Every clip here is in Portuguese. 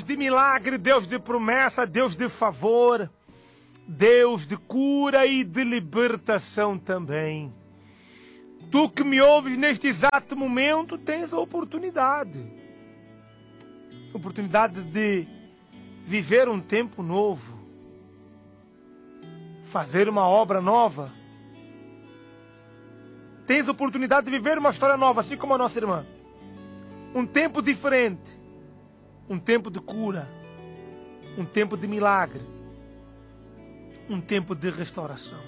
de milagre, Deus de promessa, Deus de favor, Deus de cura e de libertação também. Tu que me ouves neste exato momento, tens a oportunidade de viver um tempo novo, fazer uma obra nova. Tens a oportunidade de viver uma história nova, assim como a nossa irmã. Um tempo diferente, um tempo de cura, um tempo de milagre, um tempo de restauração.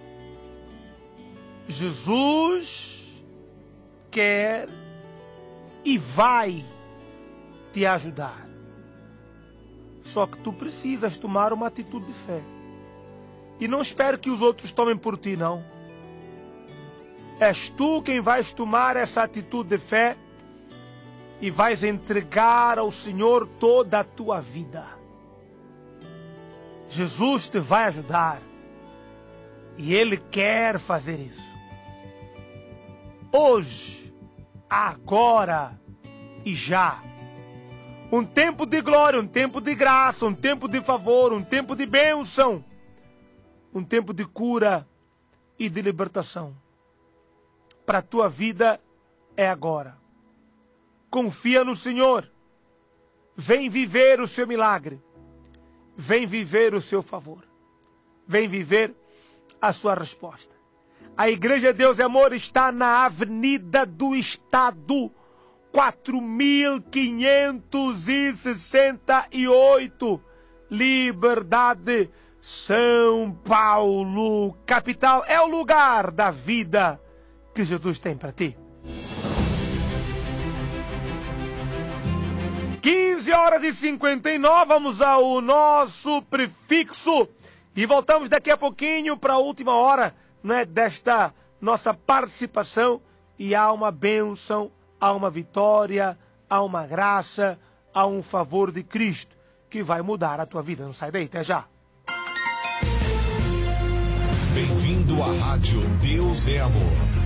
Jesus quer e vai te ajudar. Só que tu precisas tomar uma atitude de fé. E não espere que os outros tomem por ti, não. És tu quem vais tomar essa atitude de fé e vais entregar ao Senhor toda a tua vida. Jesus te vai ajudar e Ele quer fazer isso. Hoje, agora e já. Um tempo de glória, um tempo de graça, um tempo de favor, um tempo de bênção, um tempo de cura e de libertação. Para a tua vida é agora. Confia no Senhor. Vem viver o seu milagre. Vem viver o seu favor. Vem viver a sua resposta. A Igreja Deus e Amor está na Avenida do Estado, 4568, Liberdade, São Paulo, capital. É o lugar da vida que Jesus tem para ti. 15h59, vamos ao nosso prefixo e voltamos daqui a pouquinho para a última hora, né, desta nossa participação, e há uma bênção, há uma vitória, há uma graça, há um favor de Cristo que vai mudar a tua vida. Não sai daí, até já. Bem-vindo à Rádio Deus é Amor.